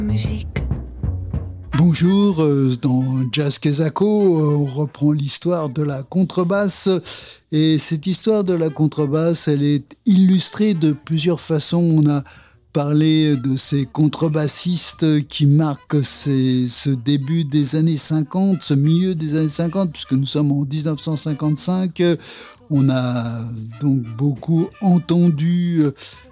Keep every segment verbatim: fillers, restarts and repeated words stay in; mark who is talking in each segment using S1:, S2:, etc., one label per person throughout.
S1: Musique.
S2: Bonjour, dans Jazz Kezako, on reprend l'histoire de la contrebasse. Et cette histoire de la contrebasse, elle est illustrée de plusieurs façons. On a parlé de ces contrebassistes qui marquent ces, ce début des années cinquante, ce milieu des années cinquante, puisque nous sommes en dix-neuf cent cinquante-cinq. On a donc beaucoup entendu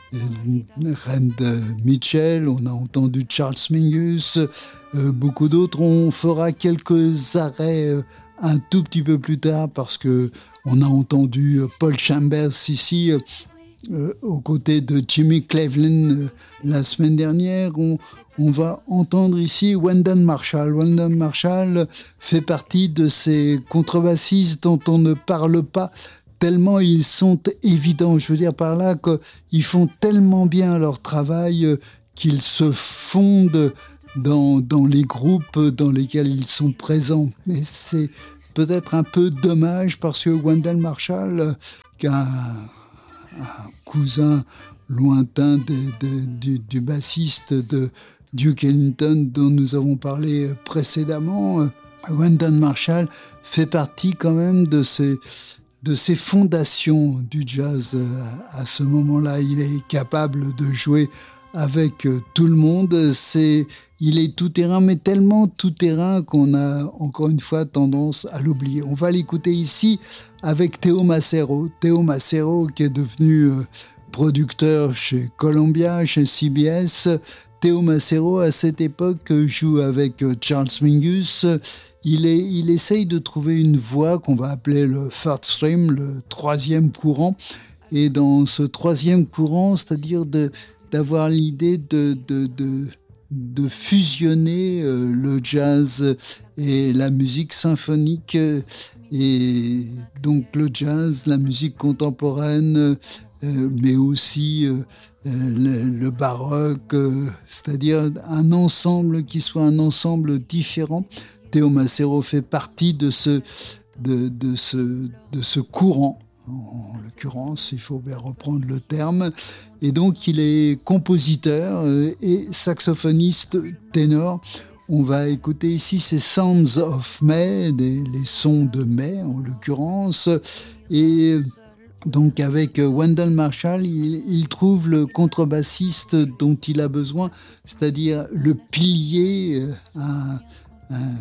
S2: Rand Mitchell, on a entendu Charles Mingus, euh, beaucoup d'autres. On fera quelques arrêts euh, un tout petit peu plus tard parce que on a entendu Paul Chambers ici euh, aux côtés de Jimmy Cleveland euh, la semaine dernière. On, on va entendre ici Wendell Marshall. Wendell Marshall fait partie de ces contrebassistes dont on ne parle pas tellement ils sont évidents. Je veux dire par là qu'ils font tellement bien leur travail qu'ils se fondent dans, dans les groupes dans lesquels ils sont présents. Et c'est peut-être un peu dommage parce que Wendell Marshall, qu'un un cousin lointain de, de, du, du bassiste de Duke Ellington dont nous avons parlé précédemment, Wendell Marshall fait partie quand même de ces de ces fondations du jazz. À ce moment-là, il est capable de jouer avec tout le monde. C'est, il est tout-terrain, mais tellement tout-terrain qu'on a encore une fois tendance à l'oublier. On va l'écouter ici avec Théo Macero. Théo Macero qui est devenu producteur chez Columbia, chez C B S. Théo Macero, à cette époque, joue avec Charles Mingus. Il, est, il essaye de trouver une voix qu'on va appeler le third stream, le troisième courant. Et dans ce troisième courant, c'est-à-dire de, d'avoir l'idée de, de, de, de fusionner euh, le jazz et la musique symphonique. Et donc le jazz, la musique contemporaine, euh, mais aussi euh, le, le baroque, euh, c'est-à-dire un ensemble qui soit un ensemble différent. Théo Macero fait partie de ce, de, de ce, de ce courant, en l'occurrence, il faut bien reprendre le terme. Et donc, il est compositeur et saxophoniste ténor. On va écouter ici ces Sounds of May, les, les sons de mai, en l'occurrence. Et donc, avec Wendell Marshall, il, il trouve le contrebassiste dont il a besoin, c'est-à-dire le pilier, un, un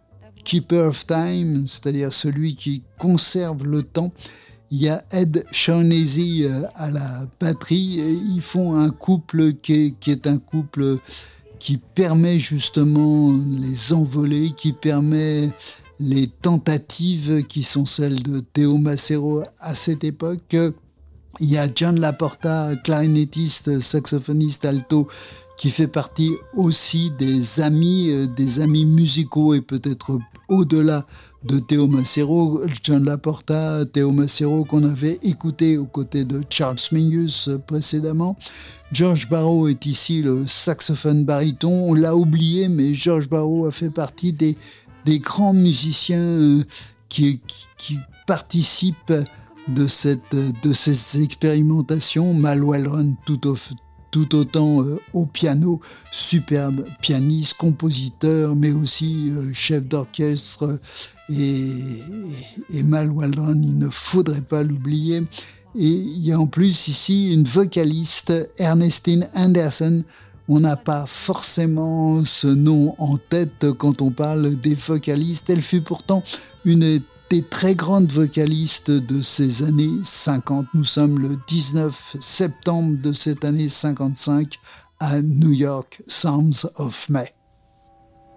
S2: keeper of time, c'est-à-dire celui qui conserve le temps. Il y a Ed Shaughnessy à la batterie. Et ils font un couple qui est, qui est un couple qui permet justement les envolées, qui permet les tentatives qui sont celles de Théo Macero à cette époque. Il y a John Laporta, clarinettiste, saxophoniste alto, qui fait partie aussi des amis, des amis musicaux et peut-être au-delà de Théo Macero. John Laporta, Théo Macero qu'on avait écouté aux côtés de Charles Mingus précédemment. George Barrow est ici le saxophone baryton. On l'a oublié, mais George Barrow a fait partie des, des grands musiciens qui, qui, qui participent de, cette, de ces expérimentations. Mal Waldron tout au tout autant euh, au piano, superbe pianiste, compositeur, mais aussi euh, chef d'orchestre. Et, et, et Mal Waldron, il ne faudrait pas l'oublier. Et il y a en plus ici une vocaliste, Ernestine Anderson. On n'a pas forcément ce nom en tête quand on parle des vocalistes. Elle fut pourtant une des très grandes vocalistes de ces années cinquante. Nous sommes le dix-neuf septembre de cette année cinquante-cinq à New York, Sounds of May.